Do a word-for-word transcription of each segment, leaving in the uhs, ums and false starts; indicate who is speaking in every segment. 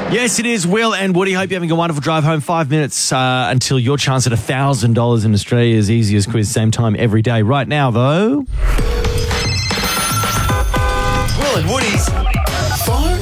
Speaker 1: Yes, it is, Will and Woody. Hope you're having a wonderful drive home. Five minutes uh, until your chance at one thousand dollars in Australia's easiest quiz, same time every day. Right now, though... Will and Woody's Phone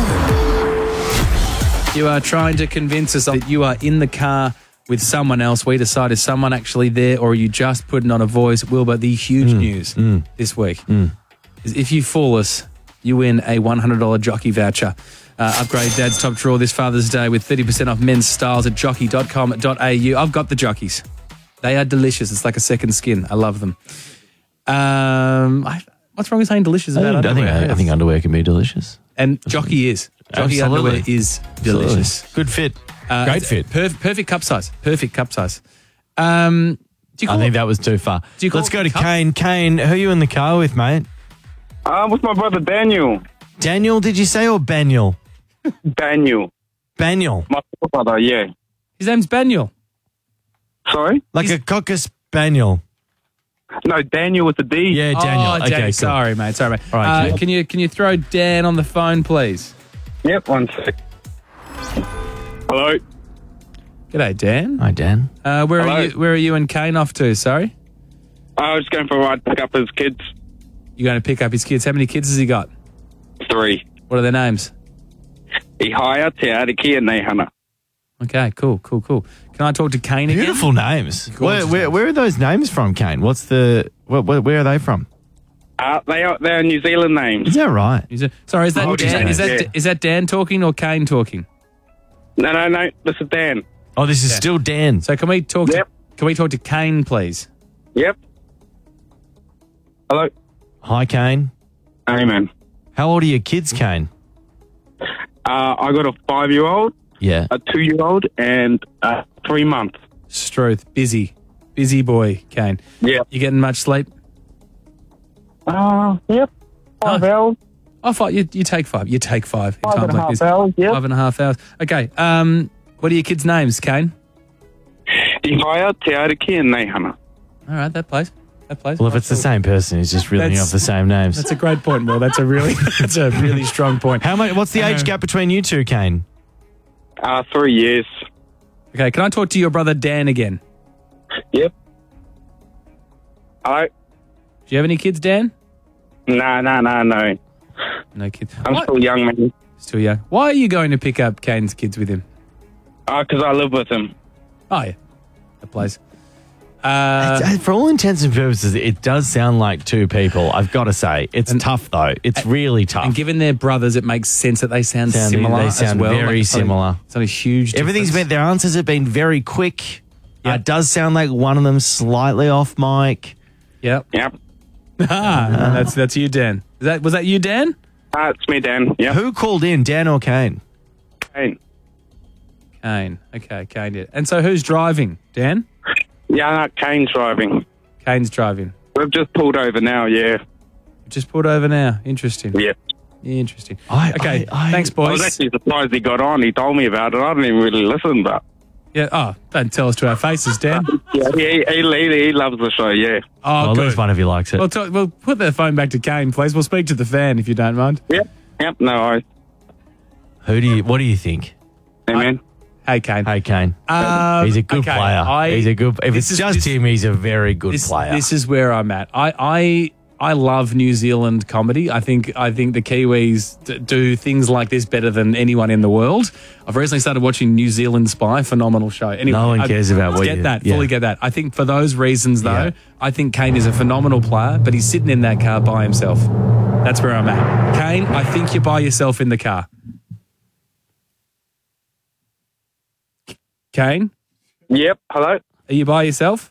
Speaker 1: Alarm.
Speaker 2: You are trying to convince us that you are in the car with someone else. We decide, is someone actually there, or are you just putting on a voice? Will, but the huge
Speaker 1: Mm,
Speaker 2: news
Speaker 1: mm.
Speaker 2: this week
Speaker 1: Mm.
Speaker 2: is if you fool us, you win a one hundred dollars jockey voucher. Uh, upgrade Dad's top drawer this Father's Day with thirty percent off men's styles at jockey dot com dot a u. I've got the jockeys. They are delicious. It's like a second skin. I love them. Um, I, what's wrong with saying delicious
Speaker 1: I
Speaker 2: about
Speaker 1: think, I, think,
Speaker 2: underwear?
Speaker 1: I think underwear can be delicious.
Speaker 2: And jockey is. Jockey
Speaker 1: Absolutely.
Speaker 2: underwear is delicious.
Speaker 1: Absolutely. Good fit.
Speaker 2: Uh,
Speaker 1: Great
Speaker 2: it's
Speaker 1: fit.
Speaker 2: Perf- perfect cup size. Perfect cup size. Um, do you
Speaker 1: I
Speaker 2: call
Speaker 1: think
Speaker 2: it-
Speaker 1: that was too far.
Speaker 2: Do you call
Speaker 1: Let's
Speaker 2: it
Speaker 1: go to
Speaker 2: cup?
Speaker 1: Kane. Kane, who are you in the car with, mate?
Speaker 3: Uh, with my brother Daniel.
Speaker 1: Daniel, did you say, or Baniel?
Speaker 3: Daniel.
Speaker 1: Baniel.
Speaker 3: My brother, yeah.
Speaker 2: His name's Baniel.
Speaker 3: Sorry?
Speaker 1: Like a cocker spaniel.
Speaker 3: No, Daniel with a D.
Speaker 1: Yeah, Daniel.
Speaker 2: Oh,
Speaker 1: okay,
Speaker 2: Daniel.
Speaker 1: cool.
Speaker 2: Sorry, mate. Sorry, mate.
Speaker 1: All right,
Speaker 2: uh,
Speaker 1: cool.
Speaker 2: can you can you throw Dan on the phone, please?
Speaker 3: Yep, one sec. Hello?
Speaker 2: G'day, Dan.
Speaker 1: Hi, Dan.
Speaker 2: Uh, where
Speaker 3: Hello.
Speaker 2: are you? Where are you and Kane off to? Sorry,
Speaker 3: I was going for a ride to pick up his kids.
Speaker 2: you're going to pick up his kids. How many kids has he got?
Speaker 3: Three.
Speaker 2: What are their names?
Speaker 3: Ihaya, Te Ariki, and Neihana.
Speaker 2: Okay, cool, cool, cool. Can I talk to Kane again?
Speaker 1: Beautiful names. Where,
Speaker 2: Gorgeous
Speaker 1: where,
Speaker 2: names.
Speaker 1: where are those names from, Kane? What's the... Where, where, where are they from?
Speaker 3: Uh, they are, they are New Zealand names.
Speaker 1: Is that right?
Speaker 2: Is it, sorry, is that
Speaker 3: Oh,
Speaker 2: Dan,
Speaker 3: yeah.
Speaker 2: is that
Speaker 3: Yeah.
Speaker 2: is that Dan talking or Kane talking?
Speaker 3: No, no, no. This is Dan.
Speaker 1: Oh, this is
Speaker 2: Yeah.
Speaker 1: still Dan.
Speaker 2: So can we talk?
Speaker 3: Yep.
Speaker 2: To, can we talk to Kane, please?
Speaker 3: Yep. Hello?
Speaker 1: Hi, Kane.
Speaker 3: Amen.
Speaker 1: How old are your kids, Kane?
Speaker 3: Uh, I got a five-year-old,
Speaker 1: Yeah.
Speaker 3: a two-year-old, and a three-month.
Speaker 2: Struth, busy, busy boy, Kane.
Speaker 3: Yeah.
Speaker 2: You getting much sleep?
Speaker 3: Uh, yep. Five
Speaker 2: Oh.
Speaker 3: hours.
Speaker 2: I thought you you take five. You take five. in
Speaker 3: Five
Speaker 2: times
Speaker 3: and a
Speaker 2: like
Speaker 3: half
Speaker 2: this.
Speaker 3: hours, yep.
Speaker 2: Five and a half hours. Okay. Um, what are your kids' names, Kane?
Speaker 3: Ihaya, Te Ariki, and Neihana.
Speaker 2: All right, that plays. That plays.
Speaker 1: Well, if it's the same person, he's just reeling
Speaker 2: That's-
Speaker 1: off the same names.
Speaker 2: That's a great point, Will. That's a really that's a really strong point.
Speaker 1: How much? What's the age
Speaker 2: Uh,
Speaker 1: gap between you two, Kane?
Speaker 3: Uh, three years.
Speaker 2: Okay, can I talk to your brother Dan again?
Speaker 3: Yep. Hello?
Speaker 2: Do you have any kids, Dan?
Speaker 3: No, no, no, no.
Speaker 2: No kids.
Speaker 3: I'm
Speaker 2: What?
Speaker 3: still young, man.
Speaker 2: Still young. Why are you going to pick up Kane's kids with him?
Speaker 3: Uh, because I live with him.
Speaker 2: Oh, yeah. That plays. Uh,
Speaker 1: It's- for all intents and purposes, it does sound like two people. I've got to say, it's
Speaker 2: And-
Speaker 1: tough though. It's really tough.
Speaker 2: and given they're brothers, it makes sense that they sound
Speaker 1: Sound-
Speaker 2: similar
Speaker 1: they
Speaker 2: as
Speaker 1: sound
Speaker 2: well.
Speaker 1: very
Speaker 2: it's not a-
Speaker 1: similar.
Speaker 2: It's not a huge difference.
Speaker 1: Everything's been. Their answers have been very quick.
Speaker 2: Yeah.
Speaker 1: Uh, it does sound like one of them slightly off mic.
Speaker 2: Yep.
Speaker 3: Yep.
Speaker 2: Ah, that's that's you, Dan. Is that was that you, Dan?
Speaker 3: Uh, it's me, Dan. Yep.
Speaker 1: Who called in, Dan or Kane?
Speaker 3: Hey.
Speaker 2: Kane. Okay, Kane did. And so who's driving? Dan?
Speaker 3: Yeah, no, Kane's driving.
Speaker 2: Kane's driving.
Speaker 3: We've just pulled over now, yeah.
Speaker 2: Just pulled over now. Interesting.
Speaker 3: Yep.
Speaker 2: Interesting.
Speaker 1: I-
Speaker 2: okay.
Speaker 1: I- I-
Speaker 2: Thanks,
Speaker 3: I was
Speaker 2: boys.
Speaker 3: actually surprised he got on. He told me about it. I didn't even really listen, but...
Speaker 2: Yeah. Oh, don't tell us to our faces, Dan.
Speaker 3: Yeah, he, he, he, he loves the show, yeah.
Speaker 2: Oh,
Speaker 1: Well, at
Speaker 2: good.
Speaker 1: least one of you likes it.
Speaker 2: We'll, talk, we'll put the phone back to Kane, please. We'll speak to the fan if you don't mind.
Speaker 3: Yep. Yep, no worries.
Speaker 1: Who do you? What do you think?
Speaker 3: Amen.
Speaker 2: Hey, Kane.
Speaker 1: Hey, Kane.
Speaker 2: Um,
Speaker 1: He's a good
Speaker 2: okay,
Speaker 1: player.
Speaker 2: I-
Speaker 1: he's a good. If
Speaker 2: this
Speaker 1: it's
Speaker 2: is-
Speaker 1: just
Speaker 2: this-
Speaker 1: him, he's a very good
Speaker 2: this,
Speaker 1: player.
Speaker 2: This is where I'm at. I, I I love New Zealand comedy. I think I think the Kiwis d- do things like this better than anyone in the world. I've recently started watching New Zealand Spy, phenomenal show. Anyway,
Speaker 1: No one
Speaker 2: I
Speaker 1: cares about what
Speaker 2: get
Speaker 1: you-
Speaker 2: that.
Speaker 1: yeah.
Speaker 2: Fully get that. I think for those reasons, though,
Speaker 1: Yeah.
Speaker 2: I think Kane is a phenomenal player, but he's sitting in that car by himself. That's where I'm at. Kane, I think you're by yourself in the car. Kane,
Speaker 3: Yep, hello?
Speaker 2: are you by yourself?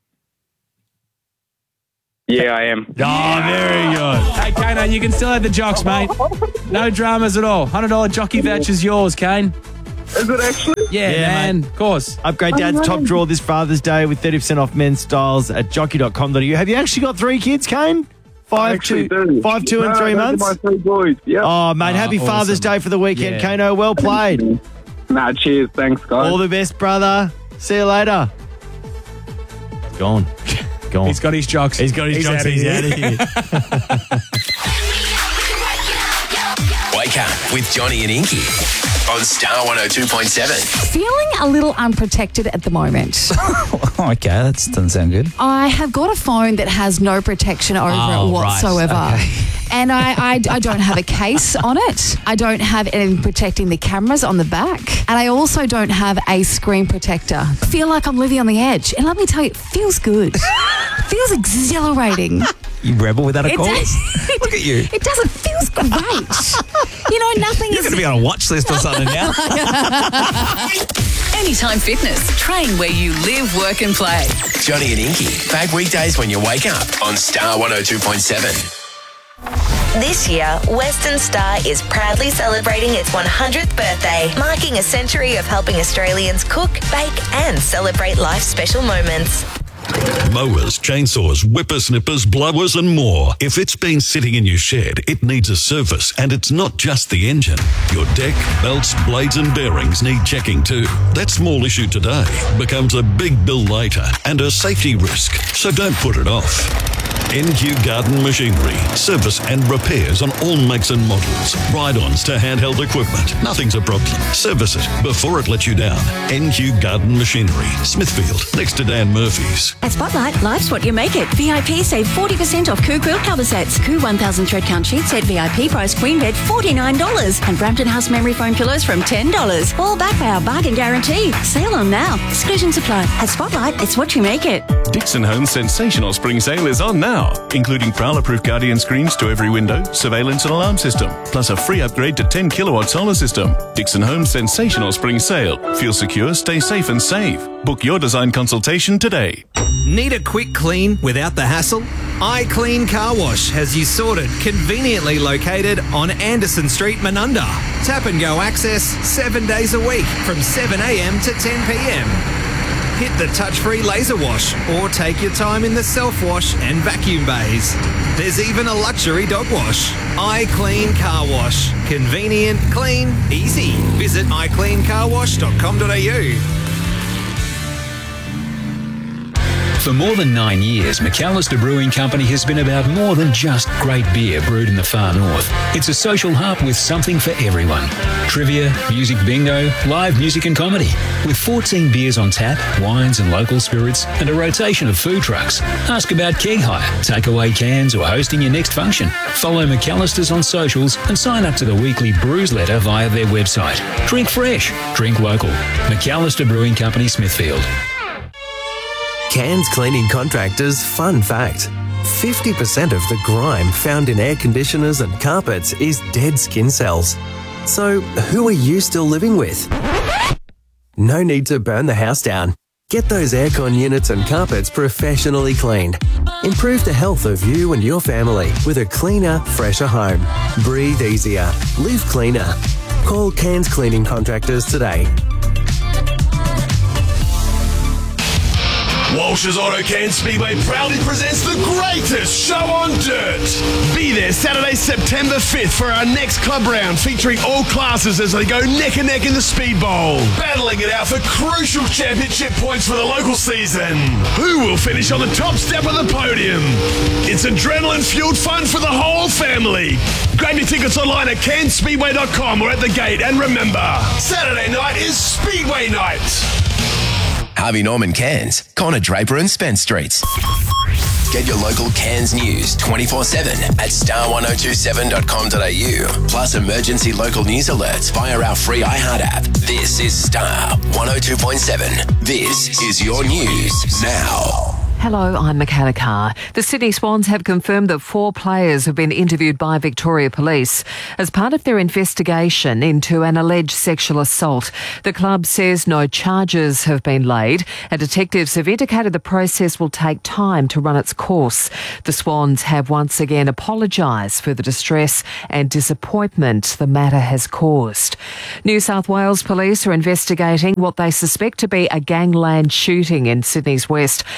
Speaker 3: Yeah, I am.
Speaker 1: oh, very good.
Speaker 2: Hey, Kano, you can still have the jocks, mate. No dramas at all. one hundred dollars jockey voucher's yours, Kane.
Speaker 3: Is it actually?
Speaker 2: Yeah,
Speaker 1: Yeah,
Speaker 2: man. Of course.
Speaker 1: Upgrade Dad's top drawer this Father's Day with thirty percent off men's styles at jockey dot com dot a u. Have you actually got three kids, Kane? Five,
Speaker 3: Actually
Speaker 1: two,
Speaker 3: do.
Speaker 1: five, two, and
Speaker 3: No,
Speaker 1: three
Speaker 3: those are
Speaker 1: months?
Speaker 3: my three boys, yep.
Speaker 1: Oh, mate, happy
Speaker 2: awesome.
Speaker 1: Father's Day for the weekend,
Speaker 2: Yeah.
Speaker 1: Kano. Well played.
Speaker 3: Nah, cheers. Thanks, guys.
Speaker 1: All the best, brother. See you later. Gone. Gone.
Speaker 2: He's got his jocks.
Speaker 1: He's got his jocks.
Speaker 2: outta
Speaker 1: He's
Speaker 2: here.
Speaker 1: out of here.
Speaker 4: Wake Wake Up with Johnny and Inky on Star one oh two point seven.
Speaker 5: Feeling a little unprotected at the moment.
Speaker 6: Okay, that doesn't sound good.
Speaker 5: I have got a phone that has no protection over
Speaker 1: Oh,
Speaker 5: it
Speaker 1: right.
Speaker 5: whatsoever.
Speaker 6: Okay.
Speaker 5: And I, I, I don't have a case on it. I don't have anything protecting the cameras on the back. And I also don't have a screen protector. I feel like I'm living on the edge. And let me tell you, it feels good. It feels exhilarating.
Speaker 6: You rebel without a
Speaker 5: It
Speaker 6: cause?
Speaker 5: does,
Speaker 6: Look at you.
Speaker 5: It does. It feels great. You know, nothing
Speaker 6: You're
Speaker 5: is...
Speaker 6: going to be on a watch list or something now.
Speaker 7: Anytime Fitness. Train where you live, work and play.
Speaker 4: Johnny and Inky, back weekdays when you wake up on Star one oh two point seven.
Speaker 8: This year, Western Star is proudly celebrating its one hundredth birthday, marking a century of helping Australians cook, bake and celebrate life's special moments.
Speaker 9: Mowers, chainsaws, whippersnippers, blowers and more. If it's been sitting in your shed, it needs a service, and it's not just the engine. Your deck, belts, blades and bearings need checking too. That small issue today becomes a big bill later and a safety risk, so don't put it off. N Q Garden Machinery. Service and repairs on all makes and models. Ride-ons to handheld equipment. Nothing's a problem. Service it before it lets you down. N Q Garden Machinery. Smithfield, next to Dan Murphy's.
Speaker 10: At Spotlight, life's what you make it. V I P save forty percent off Coo quilt cover sets. Coo one thousand thread count sheet set V I P price queen bed forty-nine dollars. And Brampton House memory foam pillows from ten dollars. All backed by our bargain guarantee. Sale on now. Exclusions apply. At Spotlight, it's what you make it.
Speaker 11: Dixon Home's sensational spring sale is on now, including prowler-proof Guardian screens to every window, surveillance and alarm system, plus a free upgrade to ten kilowatt solar system. Dixon Home's sensational spring sale. Feel secure, stay safe and save. Book your design consultation today.
Speaker 12: Need a quick clean without the hassle? iClean Car Wash has you sorted, conveniently located on Anderson Street, Menunda. Tap and go access seven days a week from seven a m to ten p m. Hit the touch-free laser wash or take your time in the self-wash and vacuum bays. There's even a luxury dog wash. iClean Car Wash. Convenient, clean, easy. Visit i clean car wash dot com dot a u.
Speaker 13: For more than nine years, McAllister Brewing Company has been about more than just great beer brewed in the far north. It's a social hub with something for everyone. Trivia, music bingo, live music and comedy. With fourteen beers on tap, wines and local spirits, and a rotation of food trucks. Ask about keg hire, takeaway cans or hosting your next function. Follow McAllister's on socials and sign up to the weekly brews letter via their website. Drink fresh, drink local. McAllister Brewing Company, Smithfield.
Speaker 14: Cairns Cleaning Contractors fun fact. fifty percent of the grime found in air conditioners and carpets is dead skin cells. So, who are you still living with? No need to burn the house down. Get those aircon units and carpets professionally cleaned. Improve the health of you and your family with a cleaner, fresher home. Breathe easier. Live cleaner. Call Cairns Cleaning Contractors today.
Speaker 15: Walsh's Auto Cairns Speedway proudly presents the greatest show on dirt. Be there Saturday, September fifth for our next club round featuring all classes as they go neck and neck in the Speed Bowl. Battling it out for crucial championship points for the local season. Who will finish on the top step of the podium? It's adrenaline-fueled fun for the whole family. Grab your tickets online at cairns speedway dot com or at the gate. And remember, Saturday night is Speedway night.
Speaker 4: Harvey Norman Cairns, Connor Draper and Spence Streets. Get your local Cairns news twenty-four seven at star one oh two seven dot com dot a u. Plus emergency local news alerts via our free iHeart app. This is Star one oh two point seven. This is your news now.
Speaker 16: Hello, I'm Michaela Carr. The Sydney Swans have confirmed that four players have been interviewed by Victoria Police as part of their investigation into an alleged sexual assault. The club says no charges have been laid, and detectives have indicated the process will take time to run its course. The Swans have once again apologised for the distress and disappointment the matter has caused. New South Wales Police are investigating what they suspect to be a gangland shooting in Sydney's west. A man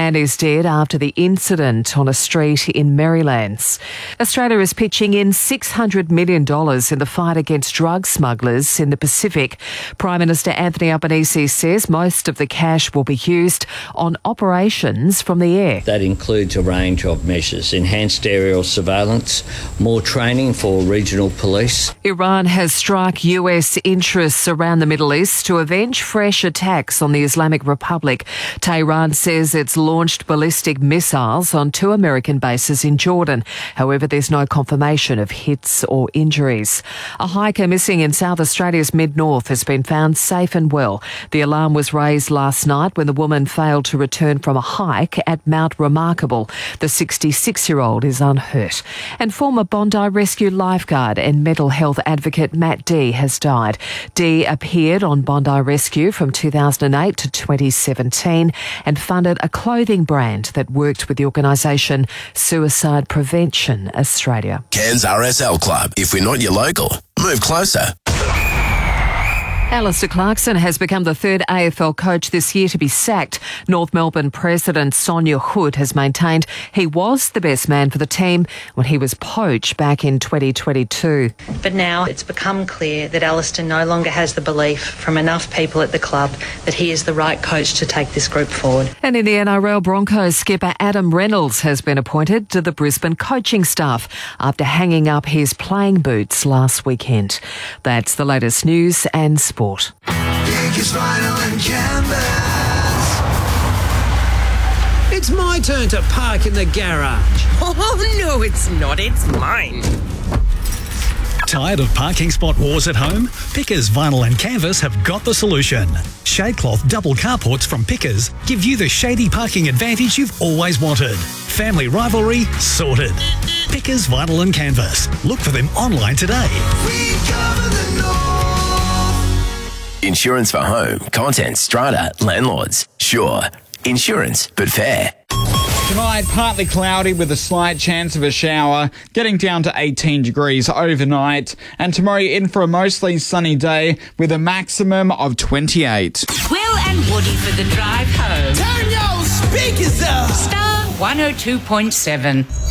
Speaker 16: man is dead after the incident on a street in Marylands. Australia is pitching in six hundred million dollars in the fight against drug smugglers in the Pacific. Prime Minister Anthony Albanese says most of the cash will be used on operations from the air.
Speaker 17: That includes a range of measures: enhanced aerial surveillance, more training for regional police.
Speaker 16: Iran has struck U S interests around the Middle East to avenge fresh attacks on the Islamic Republic. Tehran says it's launched ballistic missiles on two American bases in Jordan. However, there's no confirmation of hits or injuries. A hiker missing in South Australia's mid-north has been found safe and well. The alarm was raised last night when the woman failed to return from a hike at Mount Remarkable. The sixty-six-year-old is unhurt. And former Bondi Rescue lifeguard and mental health advocate Matt Dee has died. Dee appeared on Bondi Rescue from two thousand eight to twenty seventeen and funded a clothing brand that worked with the organisation Suicide Prevention Australia.
Speaker 4: Cairns R S L Club. If we're not your local, move closer.
Speaker 16: Alistair Clarkson has become the third A F L coach this year to be sacked. North Melbourne President Sonia Hood has maintained he was the best man for the team when he was poached back in twenty twenty-two.
Speaker 18: But now it's become clear that Alistair no longer has the belief from enough people at the club that he is the right coach to take this group forward.
Speaker 16: And in the N R L, Broncos skipper Adam Reynolds has been appointed to the Brisbane coaching staff after hanging up his playing boots last weekend. That's the latest news and sport.
Speaker 19: Biggest vinyl and canvas. It's my turn to park in the garage.
Speaker 20: Oh, no, it's not. It's mine.
Speaker 21: Tired of parking spot wars at home? Pickers Vinyl and Canvas have got the solution. Shadecloth double carports from Pickers give you the shady parking advantage you've always wanted. Family rivalry sorted. Pickers Vinyl and Canvas. Look for them online today.
Speaker 19: We cover the north.
Speaker 4: Insurance for home, contents, strata, landlords. Sure. Insurance, but fair.
Speaker 22: Tonight, partly cloudy with a slight chance of a shower, getting down to eighteen degrees overnight. And tomorrow in for a mostly sunny day with a maximum of twenty-eight.
Speaker 20: Will and Woody for the drive home.
Speaker 19: Turn your speakers up.
Speaker 20: Star one oh two point seven.